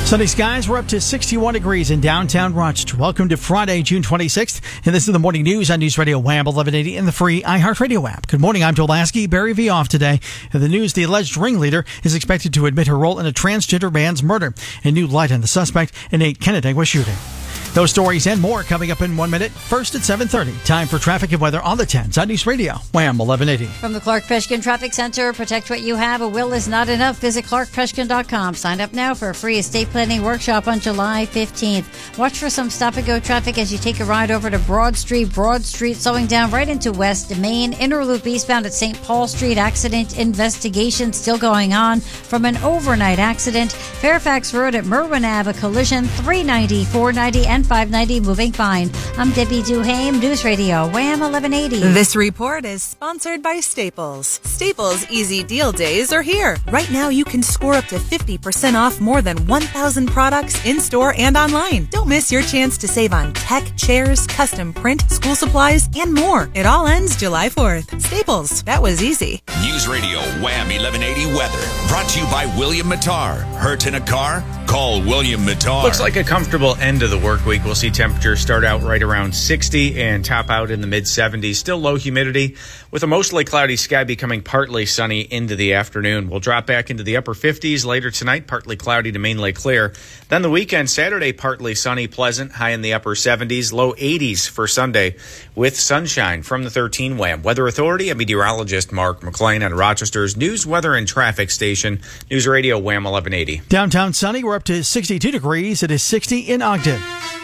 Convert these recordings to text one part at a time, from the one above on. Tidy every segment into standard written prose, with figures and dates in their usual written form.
Sunny skies. We're up to 61 degrees in downtown Rochester. Welcome to Friday, June 26th. And this is the morning news on News Radio Wham 1180 and the free iHeartRadio app. Good morning. I'm Joel Lasky. Barry V off today. In the news, the alleged ringleader is expected to admit her role in a transgender man's murder. A new light on the suspect in a Canandaigua shooting. Those stories and more coming up in 1 minute. First at 7:30. Time for traffic and weather on the 10s on News Radio Wham 1180. From the Clark Peshkin Traffic Center, protect what you have. A will is not enough. Visit clarkpeshkin.com. Sign up now for a free estate planning workshop on July 15th. Watch for some stop-and-go traffic as you take a ride over to Broad Street. Broad Street slowing down right into West Main. Inner Loop eastbound at St. Paul Street. Accident investigation still going on from an overnight accident. Fairfax Road at Merwin Ave, a collision. 390, 490, and 590 moving fine. I'm Debbie Duhame, News Radio Wham 1180. This report is sponsored by Staples. Staples Easy Deal Days are here. Right now you can score up to 50% off more than 1,000 products in-store and online. Don't miss your chance to save on tech, chairs, custom print, school supplies, and more. It all ends July 4th. Staples. That was easy. News Radio Wham 1180 weather. Brought to you by William Mattar. Hurt in a car? Call William Mattar. Looks like a comfortable end of the work week. We'll see temperatures start out right around 60 and top out in the mid-70s. Still low humidity with a mostly cloudy sky becoming partly sunny into the afternoon. We'll drop back into the upper 50s later tonight, partly cloudy to mainly clear. Then the weekend, Saturday, partly sunny, pleasant, high in the upper 70s, low 80s for Sunday with sunshine. From the 13 Wham Weather Authority, I'm meteorologist Mark McLean on Rochester's News, Weather, and Traffic Station, News Radio Wham 1180. Downtown sunny. We're up to 62 degrees. It is 60 in Ogden.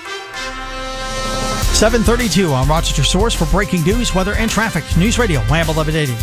7:32 on Rochester Source for breaking news, weather, and traffic. News Radio Wham 1180.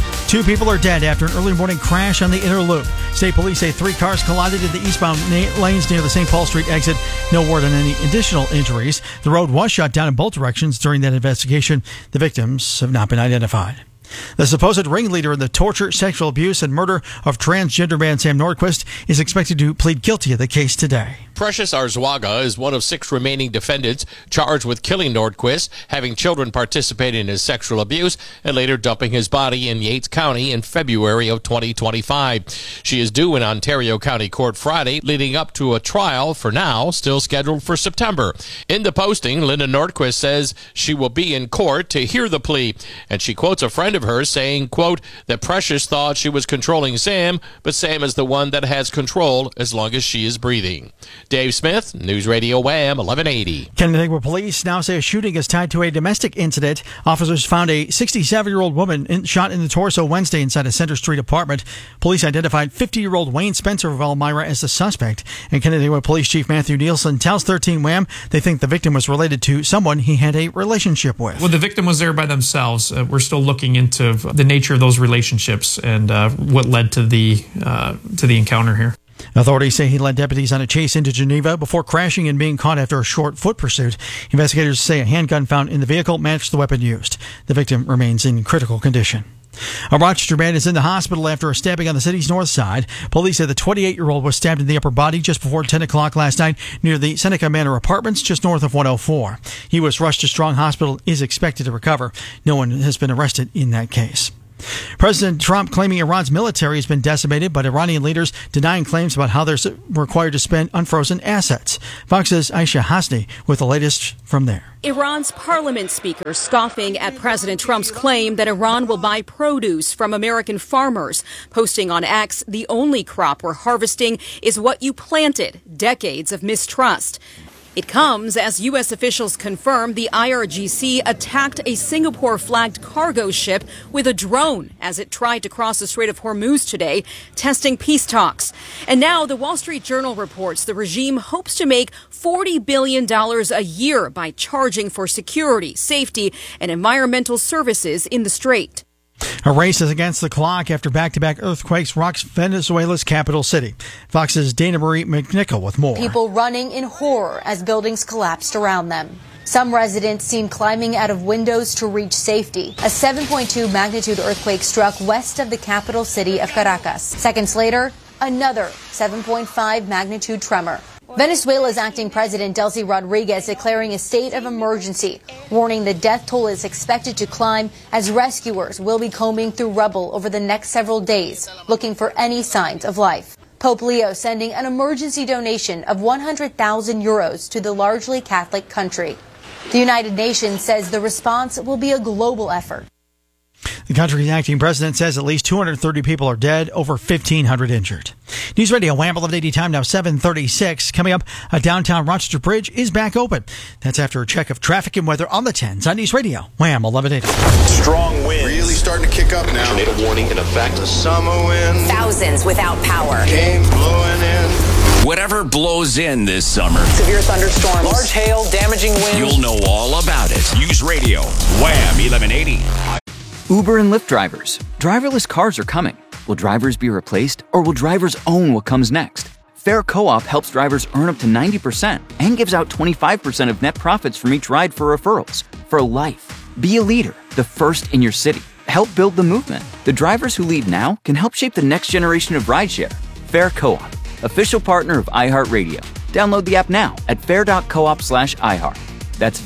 2 people are dead after an early morning crash on the Inner Loop. State police say 3 cars collided in the eastbound lanes near the St. Paul Street exit. No word on any additional injuries. The road was shut down in both directions during that investigation. The victims have not been identified. The supposed ringleader in the torture, sexual abuse, and murder of transgender man Sam Nordquist is expected to plead guilty of the case today. Precious Arzwaga is one of 6 remaining defendants charged with killing Nordquist, having children participate in his sexual abuse, and later dumping his body in Yates County in February of 2025. She is due in Ontario County Court Friday, leading up to a trial, for now, still scheduled for September. In the posting, Linda Nordquist says she will be in court to hear the plea, and she quotes a friend of hers saying, quote, that Precious thought she was controlling Sam, but Sam is the one that has control as long as she is breathing. Dave Smith, News Radio Wham 1180. Canandaigua police now say a shooting is tied to a domestic incident. Officers found a 67-year-old woman shot in the torso Wednesday inside a Center Street apartment. Police identified 50-year-old Wayne Spencer of Elmira as the suspect. And Canandaigua Police Chief Matthew Nielsen tells 13 Wham they think the victim was related to someone he had a relationship with. Well, the victim was there by themselves. We're still looking into the nature of those relationships and what led to the encounter here. Authorities say he led deputies on a chase into Geneva before crashing and being caught after a short foot pursuit. Investigators say a handgun found in the vehicle matched the weapon used. The victim remains in critical condition. A Rochester man is in the hospital after a stabbing on the city's north side. Police say the 28-year-old was stabbed in the upper body just before 10 o'clock last night near the Seneca Manor Apartments just north of 104. He was rushed to Strong Hospital, is expected to recover. No one has been arrested in that case. President Trump claiming Iran's military has been decimated, but Iranian leaders denying claims about how they're required to spend unfrozen assets. Fox's Aisha Hasni with the latest from there. Iran's parliament speaker scoffing at President Trump's claim that Iran will buy produce from American farmers, posting on X, the only crop we're harvesting is what you planted, decades of mistrust. It comes as U.S. officials confirm the IRGC attacked a Singapore-flagged cargo ship with a drone as it tried to cross the Strait of Hormuz today, testing peace talks. And now the Wall Street Journal reports the regime hopes to make $40 billion a year by charging for security, safety, and environmental services in the Strait. A race is against the clock after back-to-back earthquakes rocks Venezuela's capital city. Fox's Dana Marie McNichol with more. People running in horror as buildings collapsed around them. Some residents seen climbing out of windows to reach safety. A 7.2 magnitude earthquake struck west of the capital city of Caracas. Seconds later, another 7.5 magnitude tremor. Venezuela's acting president, Delcy Rodriguez, declaring a state of emergency, warning the death toll is expected to climb as rescuers will be combing through rubble over the next several days, looking for any signs of life. Pope Leo sending an emergency donation of 100,000 euros to the largely Catholic country. The United Nations says the response will be a global effort. The country's acting president says at least 230 people are dead, over 1,500 injured. News Radio Wham! 1180 time now 7:36. Coming up, a downtown Rochester bridge is back open. That's after a check of traffic and weather on the 10s on News Radio Wham! 1180. Strong winds. Really starting to kick up now. Tornado warning in effect. The summer wind. Thousands without power. Came blowing in. Whatever blows in this summer. Severe thunderstorms. Large hail, damaging winds. You'll know all about it. News Radio Wham! 1180. Uber and Lyft drivers. Driverless cars are coming. Will drivers be replaced, or will drivers own what comes next? Fair Co-op helps drivers earn up to 90% and gives out 25% of net profits from each ride for referrals. For life. Be a leader, the first in your city. Help build the movement. The drivers who lead now can help shape the next generation of rideshare. Fair Co-op, official partner of iHeartRadio. Download the app now at fair.coop/iHeart. That's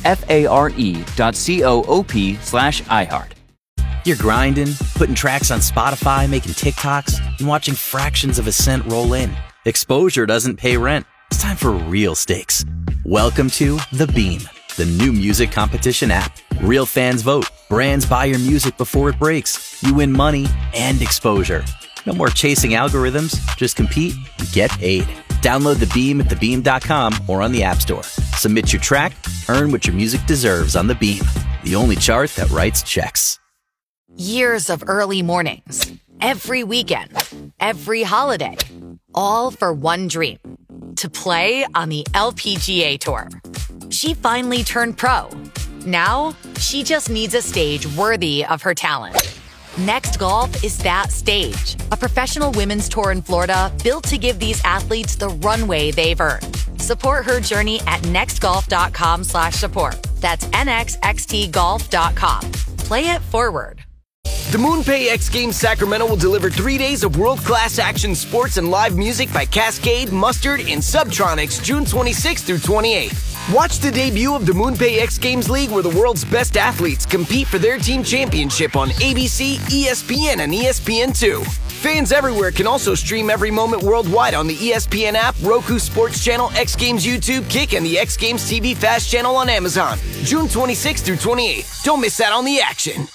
FARE.coop/iHeart. You're grinding, putting tracks on Spotify, making TikToks, and watching fractions of a cent roll in. Exposure doesn't pay rent. It's time for real stakes. Welcome to The Beam, the new music competition app. Real fans vote. Brands buy your music before it breaks. You win money and exposure. No more chasing algorithms. Just compete and get paid. Download The Beam at thebeam.com or on the App Store. Submit your track, earn what your music deserves on The Beam, the only chart that writes checks. Years of early mornings, every weekend, every holiday, all for one dream, to play on the LPGA Tour. She finally turned pro. Now, she just needs a stage worthy of her talent. Next Golf is that stage, a professional women's tour in Florida built to give these athletes the runway they've earned. Support her journey at nextgolf.com/support. That's nxxtgolf.com. Play it forward. The MoonPay X Games Sacramento will deliver 3 days of world-class action sports and live music by Cascade, Mustard, and Subtronics June 26th through 28th. Watch the debut of the MoonPay X Games League, where the world's best athletes compete for their team championship on ABC, ESPN, and ESPN2. Fans everywhere can also stream every moment worldwide on the ESPN app, Roku Sports Channel, X Games YouTube, Kick, and the X Games TV Fast Channel on Amazon. June 26th through 28th. Don't miss out on the action.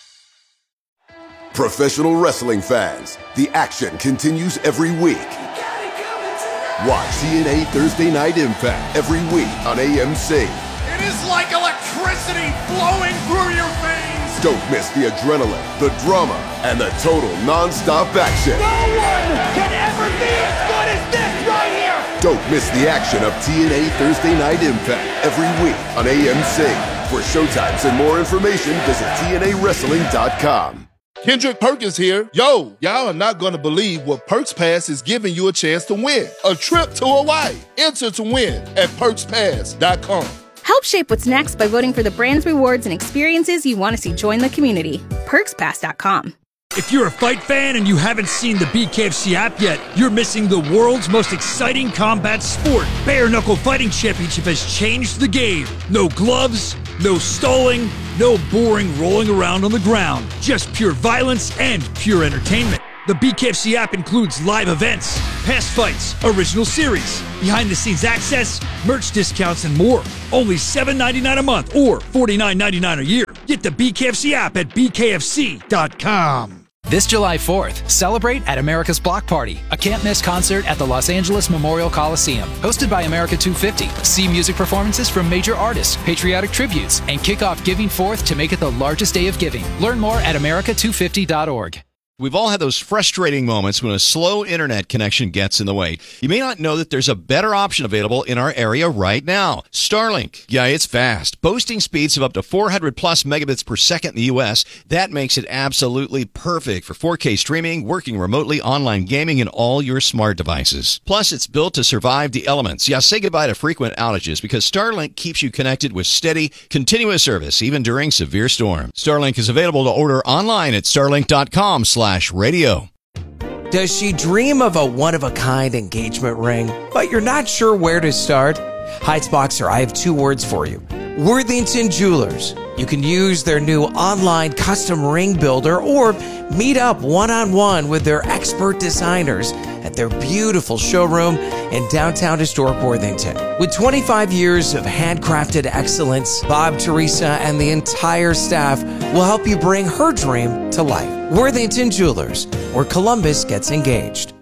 Professional wrestling fans, the action continues every week. Watch TNA Thursday Night Impact every week on AMC. It is like electricity flowing through your veins. Don't miss the adrenaline, the drama, and the total non-stop action. No one can ever be as good as this right here. Don't miss the action of TNA Thursday Night Impact every week on AMC. For showtimes and more information, visit TNAWrestling.com. Kendrick Perkins here. Yo, y'all are not going to believe what Perks Pass is giving you a chance to win. A trip to Hawaii. Enter to win at PerksPass.com. Help shape what's next by voting for the brands, rewards, and experiences you want to see join the community. PerksPass.com. If you're a fight fan and you haven't seen the BKFC app yet, you're missing the world's most exciting combat sport. Bare Knuckle Fighting Championship has changed the game. No gloves, no stalling, no boring rolling around on the ground. Just pure violence and pure entertainment. The BKFC app includes live events, past fights, original series, behind-the-scenes access, merch discounts, and more. Only $7.99 a month or $49.99 a year. Get the BKFC app at bkfc.com. This July 4th, celebrate at America's Block Party, a can't-miss concert at the Los Angeles Memorial Coliseum. Hosted by America 250. See music performances from major artists, patriotic tributes, and kick off Giving Forth to make it the largest day of giving. Learn more at america250.org. We've all had those frustrating moments when a slow internet connection gets in the way. You may not know that there's a better option available in our area right now. Starlink. Yeah, it's fast. Boasting speeds of up to 400 plus megabits per second in the U.S. That makes it absolutely perfect for 4K streaming, working remotely, online gaming, and all your smart devices. Plus, it's built to survive the elements. Yeah, say goodbye to frequent outages because Starlink keeps you connected with steady, continuous service, even during severe storms. Starlink is available to order online at starlink.com/radio. Does she dream of a one-of-a-kind engagement ring, but you're not sure where to start? Heightsboxer, I have 2 words for you. Worthington Jewelers. You can use their new online custom ring builder or meet up one-on-one with their expert designers at their beautiful showroom in downtown historic Worthington. With 25 years of handcrafted excellence, Bob, Teresa, and the entire staff will help you bring her dream to life. Worthington Jewelers, where Columbus gets engaged.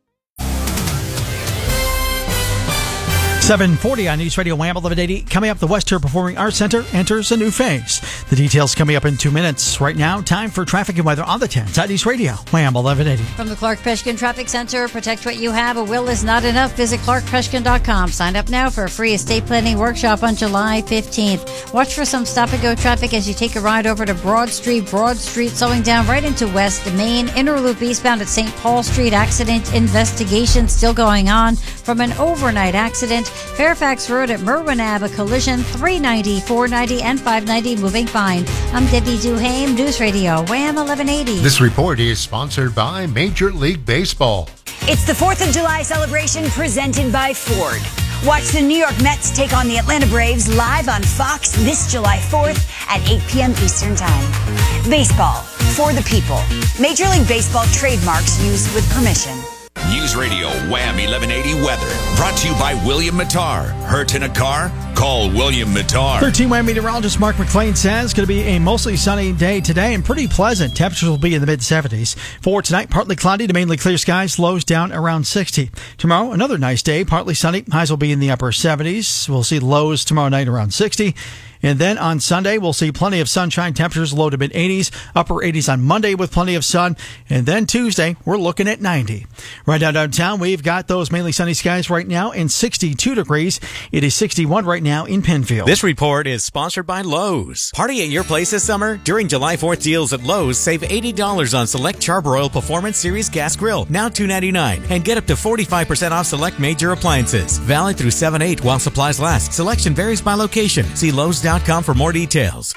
7:40 on News Radio Wham 1180. Coming up, the West Terre Performing Arts Center enters a new phase. The details coming up in 2 minutes. Right now, time for traffic and weather on the 10s at News Radio Wham 1180. From the Clark Peshkin Traffic Center, protect what you have. A will is not enough. Visit clarkpeshkin.com. Sign up now for a free estate planning workshop on July 15th. Watch for some stop-and-go traffic as you take a ride over to Broad Street. Broad Street slowing down right into West Main. Inner Loop eastbound at St. Paul Street. Accident investigation still going on from an overnight accident. Fairfax Road at Merwin Ave, a collision, 390, 490, and 590 moving fine. I'm Debbie Duhame, News Radio, Wham 1180. This report is sponsored by Major League Baseball. It's the 4th of July celebration presented by Ford. Watch the New York Mets take on the Atlanta Braves live on Fox this July 4th at 8 p.m. Eastern Time. Baseball, for the people. Major League Baseball trademarks used with permission. News Radio Wham 1180 weather. Brought to you by William Mattar. Hurt in a car? Call William Mattar. 13 Wham meteorologist Mark McLean says it's going to be a mostly sunny day today and pretty pleasant. Temperatures will be in the mid-70s. For tonight, partly cloudy to mainly clear skies, lows down around 60. Tomorrow, another nice day, partly sunny. Highs will be in the upper 70s. We'll see lows tomorrow night around 60. And then on Sunday, we'll see plenty of sunshine, temperatures low to mid-80s, upper 80s on Monday with plenty of sun. And then Tuesday, we're looking at 90. Right now downtown, we've got those mainly sunny skies right now and 62 degrees. It is 61 right now in Penfield. This report is sponsored by Lowe's. Party at your place this summer? During July 4th deals at Lowe's, save $80 on select Charbroil Performance Series Gas Grill, now $2.99. And get up to 45% off select major appliances. Valid through 7/8 while supplies last. Selection varies by location. See Lowe's.com for more details.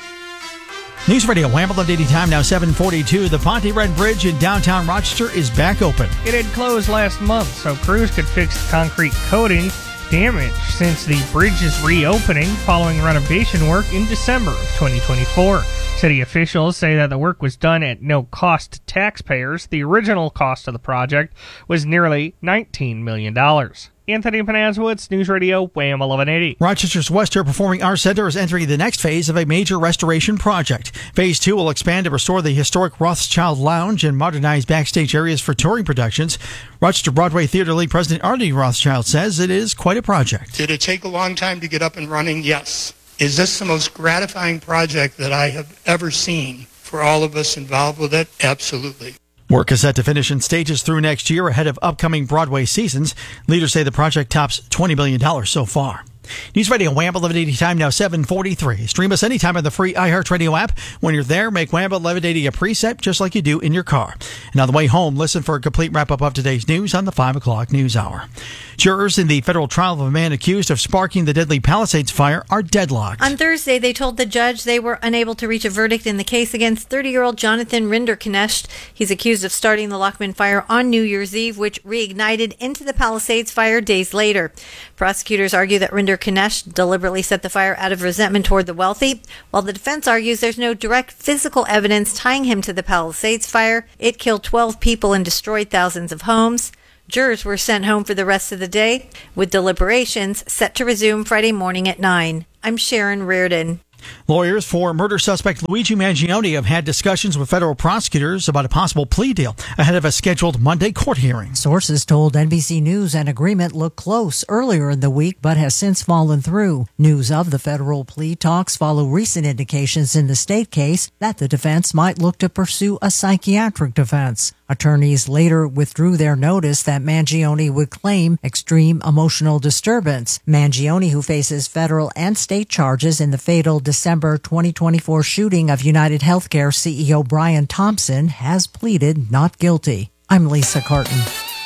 News Radio Wham 1180 time now 7:42. The Ponte Red Bridge in downtown Rochester is back open. It had closed last month, so crews could fix the concrete coating damage since the bridge is reopening following renovation work in December of 2024. City officials say that the work was done at no cost to taxpayers. The original cost of the project was nearly $19 million. Anthony Panazowitz, News Radio, Wham 1180. Rochester's West Terre Performing Arts Center is entering the next phase of a major restoration project. Phase 2 will expand to restore the historic Rothschild Lounge and modernize backstage areas for touring productions. Rochester Broadway Theater League President Artie Rothschild says it is quite a project. Did it take a long time to get up and running? Yes. Is this the most gratifying project that I have ever seen for all of us involved with it? Absolutely. Work is set to finish in stages through next year ahead of upcoming Broadway seasons. Leaders say the project tops $20 million so far. News Radio Wham 1180 time now 7:43. Stream us anytime on the free iHeartRadio app. When you're there, make Wham 1180 a preset just like you do in your car. And on the way home, listen for a complete wrap-up of today's news on the 5 o'clock news hour. Jurors in the federal trial of a man accused of sparking the deadly Palisades fire are deadlocked. On Thursday, they told the judge they were unable to reach a verdict in the case against 30-year-old Jonathan Rinderknecht. He's accused of starting the Lockman fire on New Year's Eve, which reignited into the Palisades fire days later. Prosecutors argue that Rinderknecht deliberately set the fire out of resentment toward the wealthy, while the defense argues there's no direct physical evidence tying him to the Palisades fire. It killed 12 people and destroyed thousands of homes. Jurors were sent home for the rest of the day, with deliberations set to resume Friday morning at 9. I'm Sharon Reardon. Lawyers for murder suspect Luigi Mangione have had discussions with federal prosecutors about a possible plea deal ahead of a scheduled Monday court hearing. Sources told NBC News an agreement looked close earlier in the week but has since fallen through. News of the federal plea talks follow recent indications in the state case that the defense might look to pursue a psychiatric defense. Attorneys later withdrew their notice that Mangione would claim extreme emotional disturbance. Mangione, who faces federal and state charges in the fatal December 2024 shooting of United Healthcare CEO Brian Thompson, has pleaded not guilty. I'm Lisa Carton.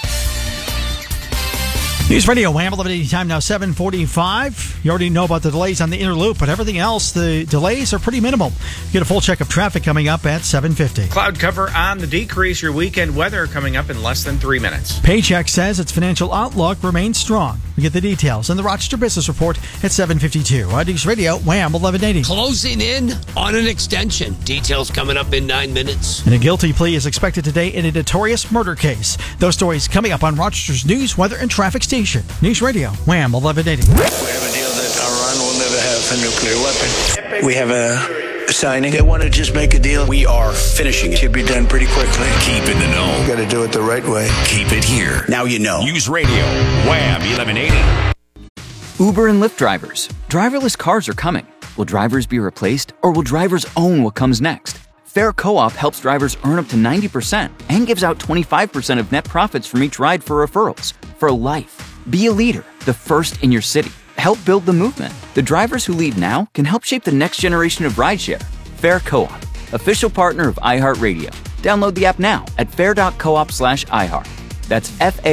News Radio Wham 1180 time now 7:45. You already know about the delays on the inner loop, but everything else, the delays are pretty minimal. Get a full check of traffic coming up at 7:50. Cloud cover on the decrease. Your weekend weather coming up in less than 3 minutes. Paycheck says its financial outlook remains strong. We get the details in the Rochester Business Report at 7:52. On News Radio, Wham 1180. Closing in on an extension. Details coming up in 9 minutes. And a guilty plea is expected today in a notorious murder case. Those stories coming up on Rochester's news, weather, and traffic station. News Radio, Wham 1180. We have a deal that Iran will never have a nuclear weapon. We have a signing. They want to just make a deal. We are finishing it. Should be done pretty quickly. Keep in the know. Got to do it the right way. Keep it here. Now you know. News Radio, Wham 1180. Uber and Lyft drivers. Driverless cars are coming. Will drivers be replaced, or will drivers own what comes next? Fair Co-op helps drivers earn up to 90% and gives out 25% of net profits from each ride for referrals. For life. Be a leader, the first in your city. Help build the movement. The drivers who lead now can help shape the next generation of rideshare. Fair Co-op, official partner of iHeartRadio. Download the app now at fair.coop/iHeart. That's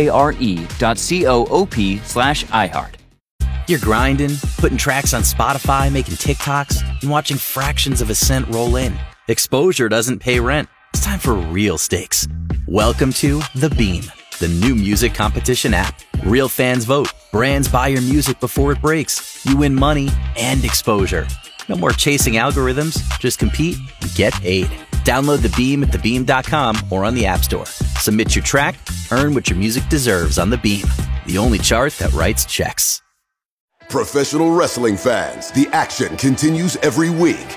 FARE.coop/iHeart. You're grinding, putting tracks on Spotify, making TikToks, and watching fractions of a cent roll in. Exposure doesn't pay rent. It's time for real stakes. Welcome to The Beam, the new music competition app. Real fans vote. Brands buy your music before it breaks. You win money and exposure. No more chasing algorithms. Just compete and get paid. Download The Beam at thebeam.com or on the App Store. Submit your track, earn what your music deserves on The Beam, the only chart that writes checks. Professional wrestling fans, the action continues every week.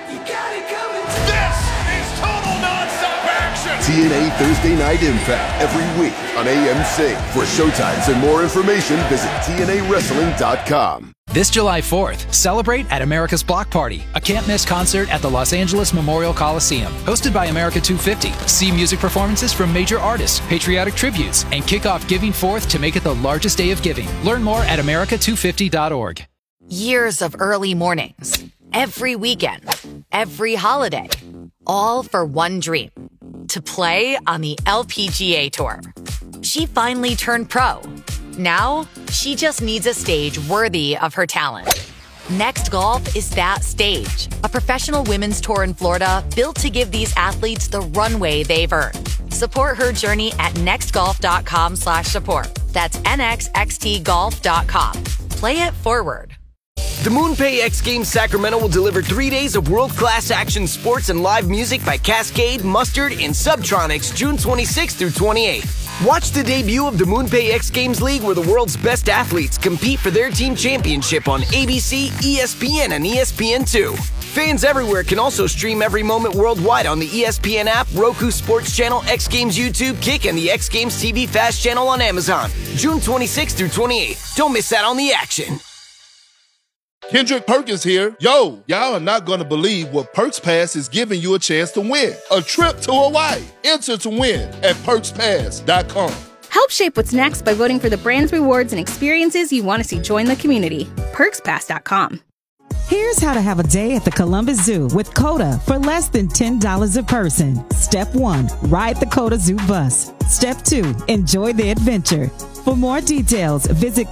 TNA Thursday Night Impact every week on AMC. For showtimes and more information, visit TNAWrestling.com. This July 4th, celebrate at America's Block Party, a can't-miss concert at the Los Angeles Memorial Coliseum. Hosted by America 250. See music performances from major artists, patriotic tributes, and kick off Giving 4th to make it the largest day of giving. Learn more at america250.org. Years of early mornings, every weekend, every holiday, all for one dream. To play on the LPGA Tour. She finally turned pro. Now, she just needs a stage worthy of her talent. Next Golf is that stage. A professional women's tour in Florida built to give these athletes the runway they've earned. Support her journey at nextgolf.com/support. That's nxxtgolf.com. Play it forward. The MoonPay X Games Sacramento will deliver 3 days of world-class action sports and live music by Cascade, Mustard, and Subtronics June 26th through 28th. Watch the debut of the MoonPay X Games League, where the world's best athletes compete for their team championship on ABC, ESPN, and ESPN2. Fans everywhere can also stream every moment worldwide on the ESPN app, Roku Sports Channel, X Games YouTube, Kick, and the X Games TV Fast Channel on Amazon. June 26th through 28th. Don't miss out on the action. Kendrick Perkins here. Yo, y'all are not going to believe what Perks Pass is giving you a chance to win. A trip to Hawaii. Enter to win at PerksPass.com. Help shape what's next by voting for the brands, rewards, and experiences you want to see join the community. PerksPass.com. Here's how to have a day at the Columbus Zoo with COTA for less than $10 a person. Step 1, ride the COTA Zoo bus. Step 2, enjoy the adventure. For more details, visit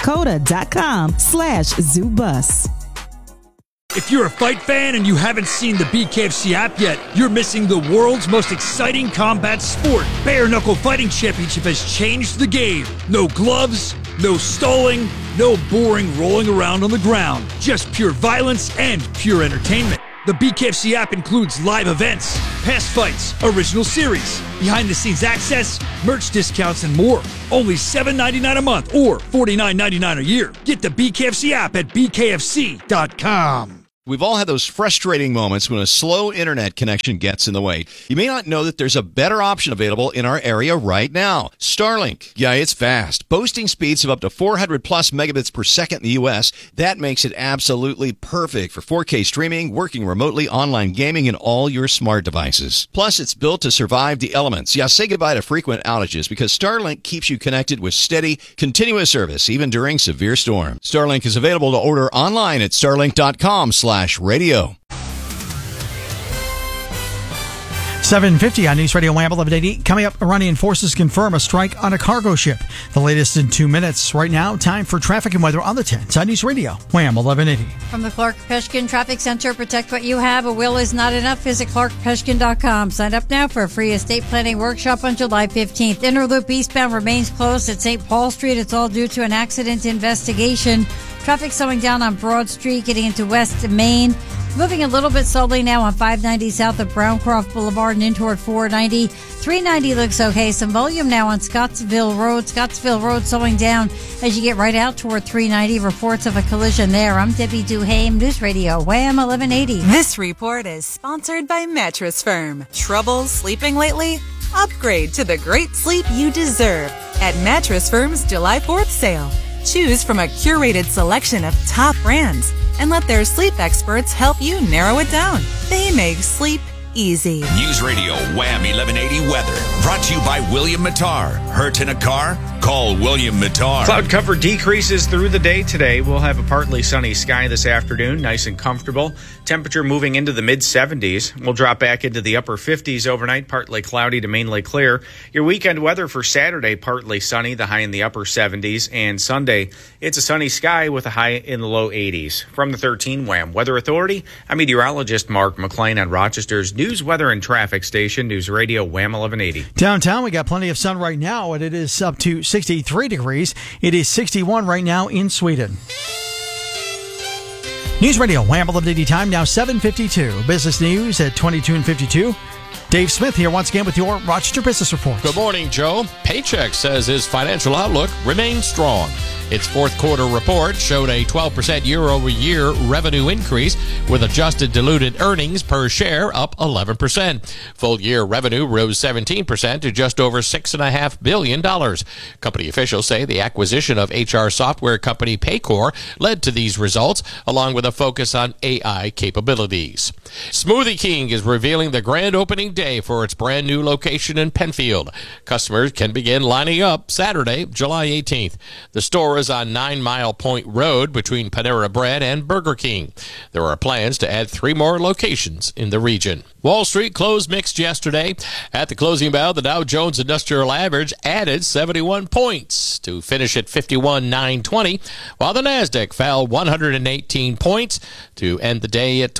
COTA.com/ZooBus. If you're a fight fan and you haven't seen the BKFC app yet, you're missing the world's most exciting combat sport. Bare Knuckle Fighting Championship has changed the game. No gloves, no stalling, no boring rolling around on the ground. Just pure violence and pure entertainment. The BKFC app includes live events, past fights, original series, behind-the-scenes access, merch discounts, and more. Only $7.99 a month or $49.99 a year. Get the BKFC app at bkfc.com. We've all had those frustrating moments when a slow internet connection gets in the way. You may not know that there's a better option available in our area right now. Starlink. Yeah, it's fast. Boasting speeds of up to 400 plus megabits per second in the U.S. That makes it absolutely perfect for 4K streaming, working remotely, online gaming, and all your smart devices. Plus, it's built to survive the elements. Yeah, say goodbye to frequent outages because Starlink keeps you connected with steady, continuous service, even during severe storms. Starlink is available to order online at starlink.com/radio. 7:50 on News Radio Wham 1180. Coming up, Iranian forces confirm a strike on a cargo ship. The latest in 2 minutes. Right now, time for traffic and weather on the 10s on News Radio Wham 1180. From the Clark Peshkin Traffic Center, protect what you have. A will is not enough. Visit clarkpeshkin.com. Sign up now for a free estate planning workshop on July 15th. Inner Loop eastbound remains closed at St. Paul Street. It's all due to an accident investigation. Traffic slowing down on Broad Street, getting into West Main. Moving a little bit slowly now on 590 south of Browncroft Boulevard and in toward 490. 390 looks okay. Some volume now on Scottsville Road. Scottsville Road slowing down as you get right out toward 390. Reports of a collision there. I'm Debbie Duhame, News Radio Wham 1180. This report is sponsored by Mattress Firm. Trouble sleeping lately? Upgrade to the great sleep you deserve at Mattress Firm's July 4th sale. Choose from a curated selection of top brands and let their sleep experts help you narrow it down. They make sleep easy. News Radio Wham 1180 weather brought to you by William Mattar. Hurt in a car? Call William Mattar. Cloud cover decreases through the day today. We'll have a partly sunny sky this afternoon, nice and comfortable. Temperature moving into the mid-70s. We'll drop back into the upper 50s overnight, partly cloudy to mainly clear. Your weekend weather for Saturday, partly sunny, the high in the upper 70s. And Sunday, it's a sunny sky with a high in the low 80s. From the 13 Wham Weather Authority, I'm meteorologist Mark McLean on Rochester's News, Weather, and Traffic Station, News Radio Wham 1180. Downtown, we got plenty of sun right now, and it is up to 63 degrees. It is 61 right now in Sweden. News Radio Wham 1180 time now 7:52. Business news at 22 and 52. Dave Smith here once again with your Rochester Business Report. Good morning, Joe. Paychex says his financial outlook remains strong. Its fourth quarter report showed a 12% year-over-year revenue increase, with adjusted diluted earnings per share up 11%. Full-year revenue rose 17% to just over $6.5 billion. Company officials say the acquisition of HR software company Paycor led to these results, along with a focus on AI capabilities. Smoothie King is revealing the grand opening day for its brand new location in Penfield. Customers can begin lining up Saturday, July 18th. The store is on 9 Mile Point Road between Panera Bread and Burger King. There are plans to add 3 more locations in the region. Wall Street closed mixed yesterday. At the closing bell, the Dow Jones Industrial Average added 71 points to finish at 51,920, while the Nasdaq fell 118 points to end the day at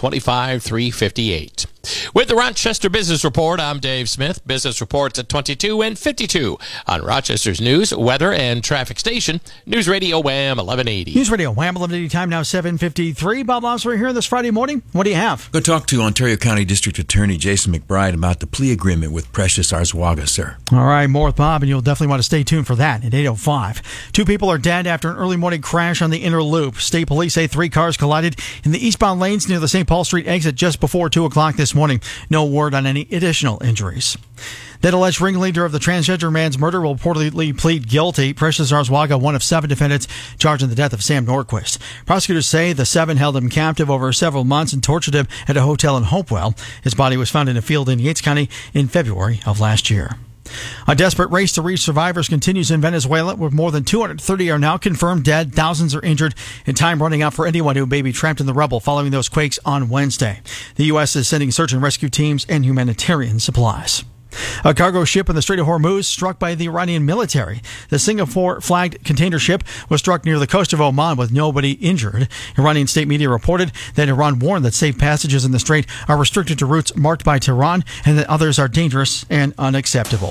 25,358. With the Rochester Business Report, I'm Dave Smith. Business reports at 22 and 52 on Rochester's News, Weather, and Traffic Station, News Radio Wham 1180. News Radio Wham 1180 time now 7:53. Bob Lonsbury here this Friday morning. What do you have? Go talk to Ontario County District Attorney Jason McBride about the plea agreement with Precious Arzwaga, sir. All right, more with Bob, and you'll definitely want to stay tuned for that at 8:05. 2 people are dead after an early morning crash on the Inner Loop. State police say 3 cars collided in the eastbound lanes near the St. Paul Street exit just before 2 o'clock this morning. No word on any additional injuries. That alleged ringleader of the transgender man's murder will reportedly plead guilty. Precious Arzwaga, one of 7 defendants charged in the death of Sam Norquist. Prosecutors say the 7 held him captive over several months and tortured him at a hotel in Hopewell. His body was found in a field in Yates County in February of last year. A desperate race to reach survivors continues in Venezuela, where more than 230 are now confirmed dead, thousands are injured, and time running out for anyone who may be trapped in the rubble following those quakes on Wednesday. The U.S. is sending search and rescue teams and humanitarian supplies. A cargo ship in the Strait of Hormuz struck by the Iranian military. The Singapore-flagged container ship was struck near the coast of Oman with nobody injured. Iranian state media reported that Iran warned that safe passages in the strait are restricted to routes marked by Tehran and that others are dangerous and unacceptable.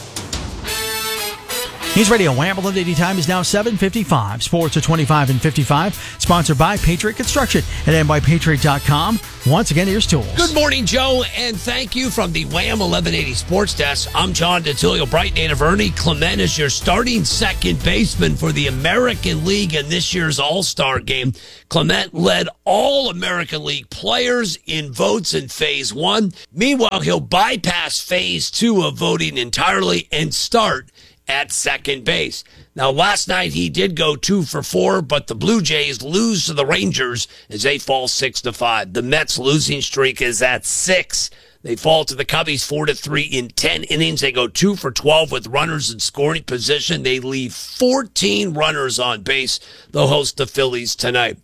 News Radio Wham 1180 time is now 7:55. Sports at 25 and 55. Sponsored by Patriot Construction at nypatriot.com. Once again, here's Tools. Good morning, Joe, and thank you from the Wham 1180 Sports Desk. I'm John DeTilio, Bright native Ernie Clement is your starting second baseman for the American League in this year's All-Star Game. Clement led all American League players in votes in Phase 1. Meanwhile, he'll bypass Phase 2 of voting entirely and start at second base. Now, last night he did go 2 for 4, but the Blue Jays lose to the Rangers as they fall 6-5. The Mets' losing streak is at 6. They fall to the Cubbies 4-3 in 10 innings. They go 2 for 12 with runners in scoring position. They leave 14 runners on base. They'll host the Phillies tonight.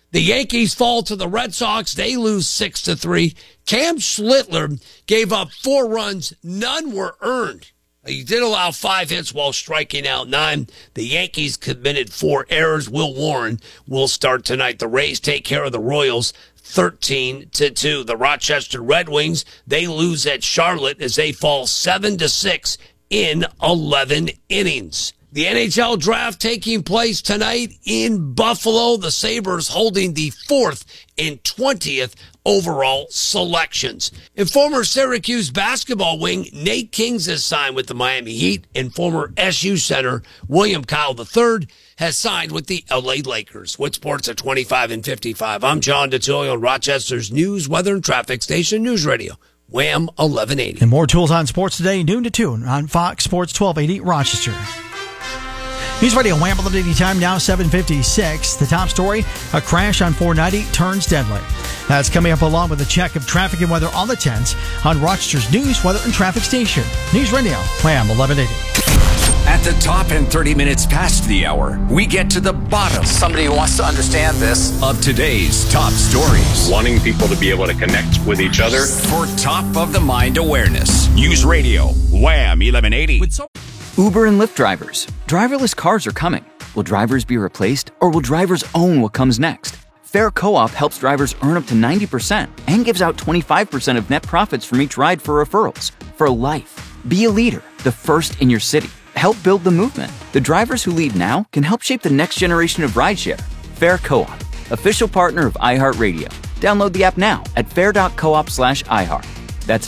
The Yankees fall to the Red Sox. They lose 6-3. Cam Schlittler gave up 4 runs. None were earned. He did allow 5 hits while striking out 9. The Yankees committed 4 errors. Will Warren will start tonight. The Rays take care of the Royals 13-2. The Rochester Red Wings, they lose at Charlotte as they fall 7-6 in 11 innings. The NHL draft taking place tonight in Buffalo. The Sabres holding the 4th and 20th overall selections. And former Syracuse basketball wing Nate Kings has signed with the Miami Heat, and former SU center William Kyle III has signed with the LA Lakers. With sports at 25 and 55, I'm John DeTilio, Rochester's news, weather, and traffic station, News Radio, Wham 1180. And more tools on sports today, noon to 2 on Fox Sports 1280 Rochester. News Radio Wham 1180 time now 7:56. The top story, a crash on 490 turns deadly. That's coming up along with a check of traffic and weather on the 10s on Rochester's news, weather, and traffic station. News Radio Wham 1180. At the top and 30 minutes past the hour, we get to the bottom. Somebody who wants to understand this. Of today's top stories. Wanting people to be able to connect with each other. For top of the mind awareness. News Radio Wham 1180. Uber and Lyft drivers. Driverless cars are coming. Will drivers be replaced, or will drivers own what comes next? Fair Co-op helps drivers earn up to 90% and gives out 25% of net profits from each ride for referrals. For life. Be a leader, the first in your city. Help build the movement. The drivers who lead now can help shape the next generation of rideshare. Fair Co-op, official partner of iHeartRadio. Download the app now at fair.coop/iHeart. That's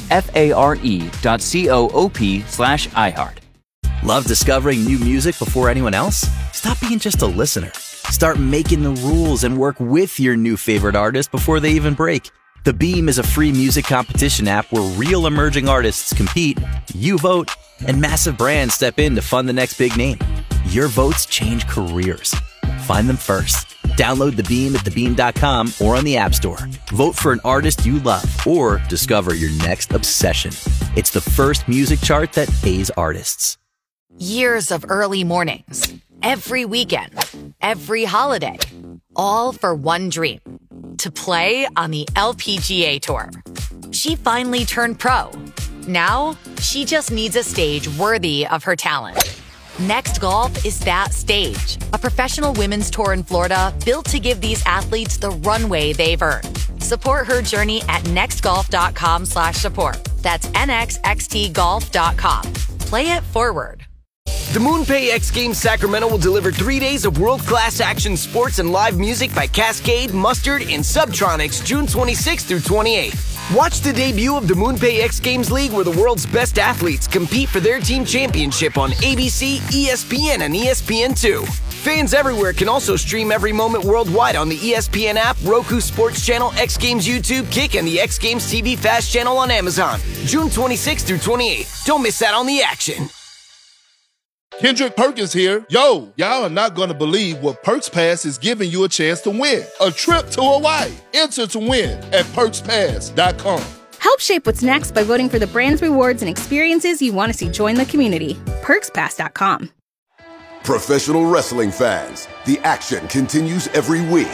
FARE.coop/iHeart. Love discovering new music before anyone else? Stop being just a listener. Start making the rules and work with your new favorite artist before they even break. The Beam is a free music competition app where real emerging artists compete, you vote, and massive brands step in to fund the next big name. Your votes change careers. Find them first. Download The Beam at thebeam.com or on the App Store. Vote for an artist you love or discover your next obsession. It's the first music chart that pays artists. Years of early mornings, every weekend, every holiday, all for one dream, to play on the LPGA Tour. She finally turned pro. Now, she just needs a stage worthy of her talent. Next Golf is that stage, a professional women's tour in Florida built to give these athletes the runway they've earned. Support her journey at nextgolf.com/support. That's nxxtgolf.com. Play it forward. The MoonPay X Games Sacramento will deliver 3 days of world-class action sports and live music by Cascade, Mustard, and Subtronics June 26th through 28th. Watch the debut of the MoonPay X Games League, where the world's best athletes compete for their team championship on ABC, ESPN, and ESPN2. Fans everywhere can also stream every moment worldwide on the ESPN app, Roku Sports Channel, X Games YouTube, Kick, and the X Games TV Fast channel on Amazon. June 26th through 28th. Don't miss out on the action. Kendrick Perkins here. Yo, y'all are not going to believe what Perks Pass is giving you a chance to win. A trip to Hawaii. Enter to win at PerksPass.com. Help shape what's next by voting for the brands, rewards, and experiences you want to see join the community. PerksPass.com. Professional wrestling fans, the action continues every week.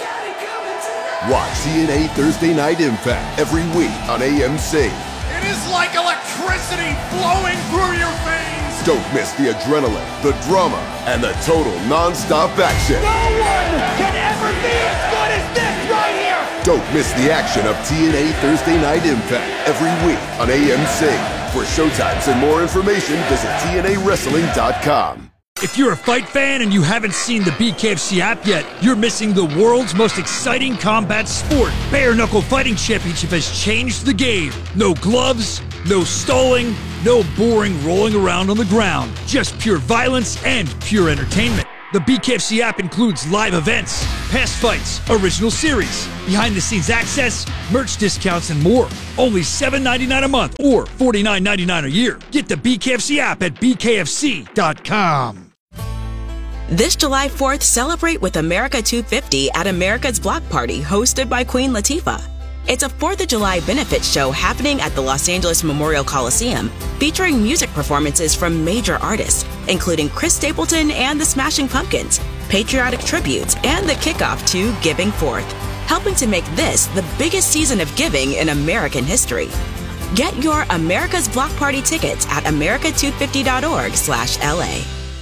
Watch TNA Thursday Night Impact every week on AMC. It is like electricity flowing through your veins. Don't miss the adrenaline, the drama, and the total non-stop action. No one can ever be as good as this right here. Don't miss the action of TNA Thursday Night Impact every week on AMC. For showtimes and more information, visit TNAWrestling.com. If you're a fight fan and you haven't seen the BKFC app yet, you're missing the world's most exciting combat sport. Bare Knuckle Fighting Championship has changed the game. No gloves, no stalling, no boring rolling around on the ground. Just pure violence and pure entertainment. The BKFC app includes live events, past fights, original series, behind-the-scenes access, merch discounts, and more. Only $7.99 a month or $49.99 a year. Get the BKFC app at bkfc.com. This July 4th, celebrate with America 250 at America's Block Party, hosted by Queen Latifah. It's a 4th of July benefit show happening at the Los Angeles Memorial Coliseum, featuring music performances from major artists, including Chris Stapleton and the Smashing Pumpkins, patriotic tributes, and the kickoff to Giving Forth, helping to make this the biggest season of giving in American history. Get your America's Block Party tickets at america250.org/LA.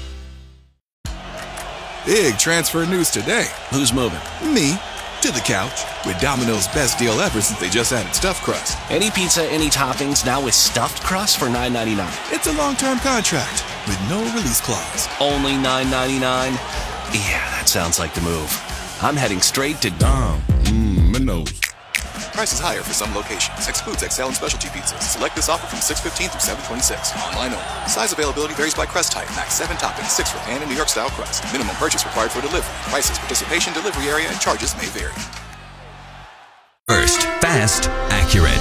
Big transfer news today. Who's moving? Me. To the couch. With Domino's best deal ever since they just added stuffed crust. Any pizza, any toppings, now with stuffed crust for $9.99. It's a long-term contract with no release clause. Only $9.99? Yeah, that sounds like the move. I'm heading straight to Domino's. Prices higher for some locations. Excludes XL and specialty pizzas. Select this offer from 6/15 through 7/26. Online only. Size availability varies by crust type. Max 7 toppings, 6 for pan and New York style crust. Minimum purchase required for delivery. Prices, participation, delivery area, and charges may vary. First, fast, accurate.